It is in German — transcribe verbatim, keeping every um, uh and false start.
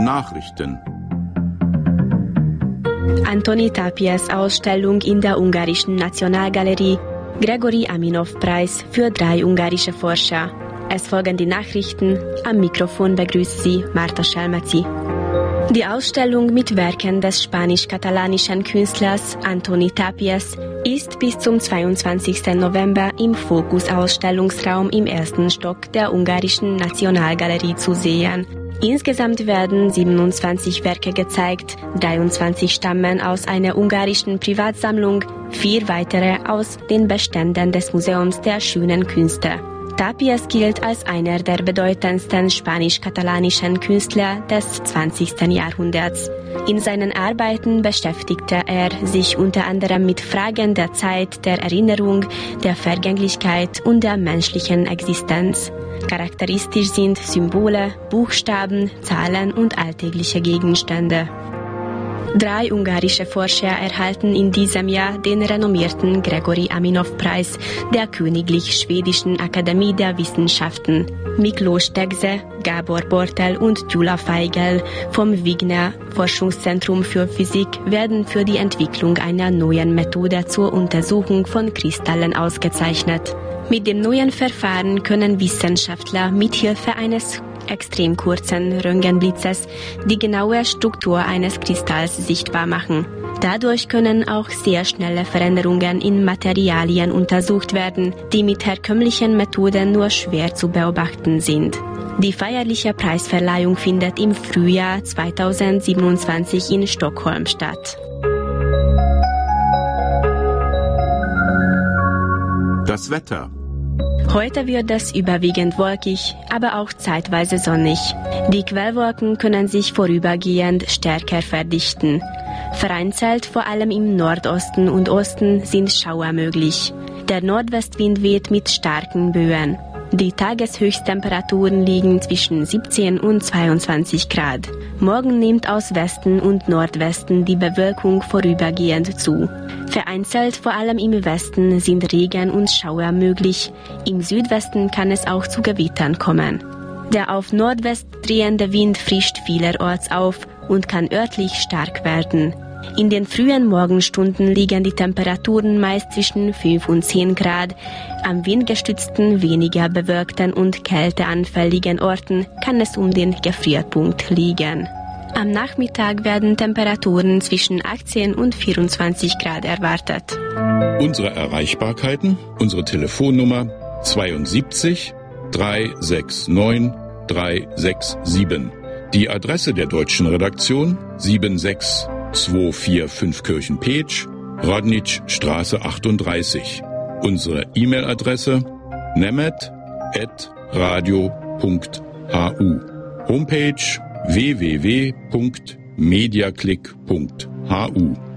Nachrichten. Antoni Tapies Ausstellung in der ungarischen Nationalgalerie, Gregory Aminov-Preis für drei ungarische Forscher. Es folgen die Nachrichten. Am Mikrofon begrüßt Sie Marta Schelmeci. Die Ausstellung mit Werken des spanisch-katalanischen Künstlers Antoni Tapies ist bis zum zweiundzwanzigsten November im Fokus-Ausstellungsraum im ersten Stock der ungarischen Nationalgalerie zu sehen. Insgesamt werden siebenundzwanzig Werke gezeigt, dreiundzwanzig stammen aus einer ungarischen Privatsammlung, vier weitere aus den Beständen des Museums der schönen Künste. Tapies gilt als einer der bedeutendsten spanisch-katalanischen Künstler des zwanzigsten Jahrhunderts. In seinen Arbeiten beschäftigte er sich unter anderem mit Fragen der Zeit, der Erinnerung, der Vergänglichkeit und der menschlichen Existenz. Charakteristisch sind Symbole, Buchstaben, Zahlen und alltägliche Gegenstände. Drei ungarische Forscher erhalten in diesem Jahr den renommierten Gregory Aminov-Preis der Königlich Schwedischen Akademie der Wissenschaften. Miklós Tegze, Gábor Bortel und Gyula Feigl vom Wigner Forschungszentrum für Physik werden für die Entwicklung einer neuen Methode zur Untersuchung von Kristallen ausgezeichnet. Mit dem neuen Verfahren können Wissenschaftler mithilfe eines extrem kurzen Röntgenblitzes die genaue Struktur eines Kristalls sichtbar machen. Dadurch können auch sehr schnelle Veränderungen in Materialien untersucht werden, die mit herkömmlichen Methoden nur schwer zu beobachten sind. Die feierliche Preisverleihung findet im Frühjahr zweitausendsiebenundzwanzig in Stockholm statt. Das Wetter. Heute wird es überwiegend wolkig, aber auch zeitweise sonnig. Die Quellwolken können sich vorübergehend stärker verdichten. Vereinzelt, vor allem im Nordosten und Osten, sind Schauer möglich. Der Nordwestwind weht mit starken Böen. Die Tageshöchsttemperaturen liegen zwischen siebzehn und zweiundzwanzig Grad. Morgen nimmt aus Westen und Nordwesten die Bewölkung vorübergehend zu. Vereinzelt, vor allem im Westen, sind Regen und Schauer möglich. Im Südwesten kann es auch zu Gewittern kommen. Der auf Nordwest drehende Wind frischt vielerorts auf und kann örtlich stark werden. In den frühen Morgenstunden liegen die Temperaturen meist zwischen fünf und zehn Grad. Am windgestützten, weniger bewölkten und kälteanfälligen Orten kann es um den Gefrierpunkt liegen. Am Nachmittag werden Temperaturen zwischen achtzehn und vierundzwanzig Grad erwartet. Unsere Erreichbarkeiten, unsere Telefonnummer zweiundsiebzig dreihundertneunundsechzig dreihundertsiebenundsechzig. Die Adresse der deutschen Redaktion sieben sechs zwei vier fünf Kirchenpetsch, Rodnitschstraße achtunddreißig. Unsere E-Mail-Adresse nemet at radio punkt hu. Homepage w w w punkt mediaclick punkt hu.